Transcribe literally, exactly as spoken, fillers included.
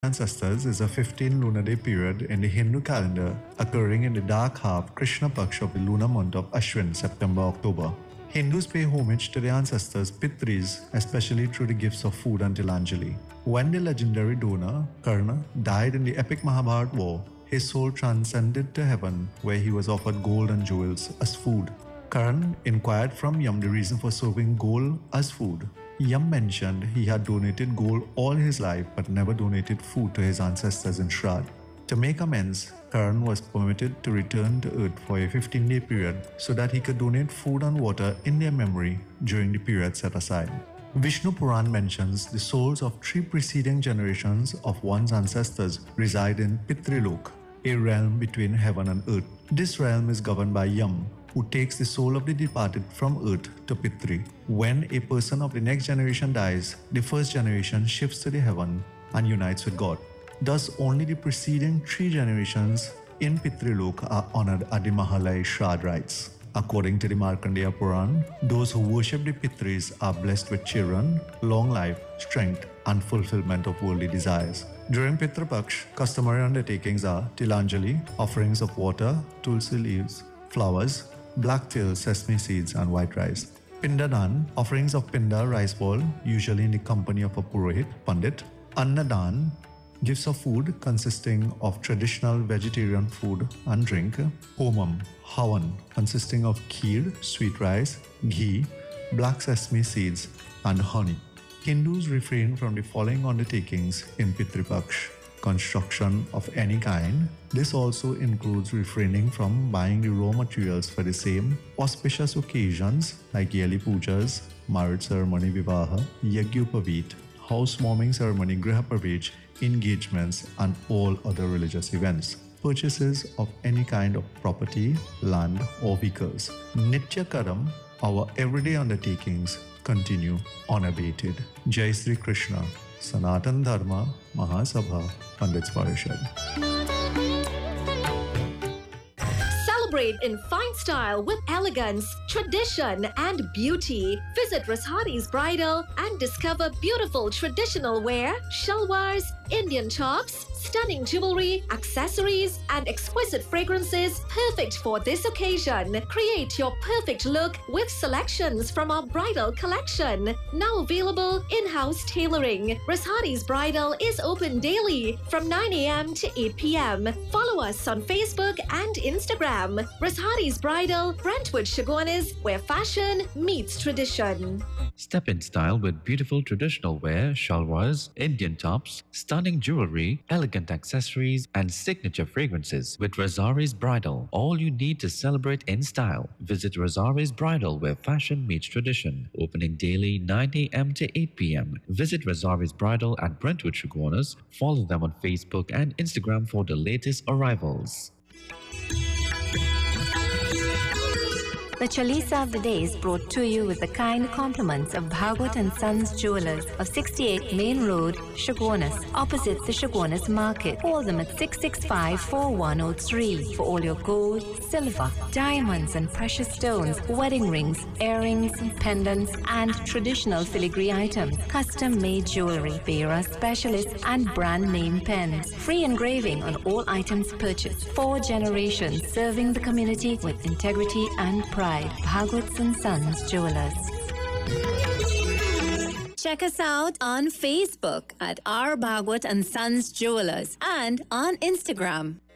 ancestors is a fifteen lunar day period in the Hindu calendar occurring in the dark half Krishna Paksh of the lunar month of Ashwin, September-October. Hindus pay homage to their ancestors Pitris, especially through the gifts of food and Tilanjali. When the legendary donor, Karna, died in the epic Mahabharata war, his soul transcended to heaven where he was offered gold and jewels as food. Karna inquired from Yam the reason for serving gold as food. Yam mentioned he had donated gold all his life but never donated food to his ancestors in Shraddh. To make amends, Karna was permitted to return to earth for a fifteen-day period so that he could donate food and water in their memory during the period set aside. Vishnu Puran mentions the souls of three preceding generations of one's ancestors reside in Pitrilok, a realm between heaven and earth. This realm is governed by Yam, who takes the soul of the departed from earth to Pitri. When a person of the next generation dies, the first generation shifts to the heaven and unites with God. Thus, only the preceding three generations in Pitrilok are honored at the Mahalaya Shraddh rites. According to the Markandeya Puran, those who worship the Pitris are blessed with children, long life, strength, and fulfillment of worldly desires. During Pitra Paksh, customary undertakings are Tilanjali, offerings of water, tulsi leaves, flowers, black till, sesame seeds, and white rice. Pindadan, offerings of pinda, rice ball, usually in the company of a Purohit, Pandit. Annadan, gifts of food consisting of traditional vegetarian food and drink. Homam, Havan, consisting of kheer, sweet rice, ghee, black sesame seeds, and honey. Hindus refrain from the following undertakings in Pitri Paksh: construction of any kind. This also includes refraining from buying the raw materials for the same, auspicious occasions like yearly pujas, marriage ceremony Vivaha, Yagyupavit, housewarming ceremony Griha Pravesh, engagements, and all other religious events. Purchases of any kind of property, land, or vehicles. Nitya Karam, our everyday undertakings, continue unabated. Jai Sri Krishna, Sanatan Dharma, Mahasabha, Pandits Parishad. Celebrate in fine style with elegance, tradition, and beauty. Visit Rashadi's Bridal and discover beautiful traditional wear, shalwars, Indian tops, stunning jewelry, accessories, and exquisite fragrances perfect for this occasion. Create your perfect look with selections from our bridal collection. Now available in-house tailoring. Rashadi's Bridal is open daily from nine a.m. to eight p.m. Follow us on Facebook and Instagram. Rashadi's Bridal, Brentwood Chaguanas, where fashion meets tradition. Step in style with beautiful traditional wear, shalwars, Indian tops, stunning jewelry, elegant accessories, and signature fragrances with Razari's Bridal. All you need to celebrate in style. Visit Razari's Bridal where fashion meets tradition. Opening daily nine a.m. to eight p.m. Visit Razari's Bridal at Brentwood Chaguanas. Follow them on Facebook and Instagram for the latest arrivals. The Chalisa of the day is brought to you with the kind compliments of Bhagwat and Sons Jewelers of sixty-eight Main Road, Chaguanas, opposite the Chaguanas Market. Call them at six six five, four one zero three for all your gold, silver, diamonds and precious stones, wedding rings, earrings, pendants and traditional filigree items, custom-made jewelry, Vera specialists and brand name pens. Free engraving on all items purchased. Four generations serving the community with integrity and pride. Bhagwat and Sons Jewelers. Check us out on Facebook at R Bhagwat and Sons Jewelers and on Instagram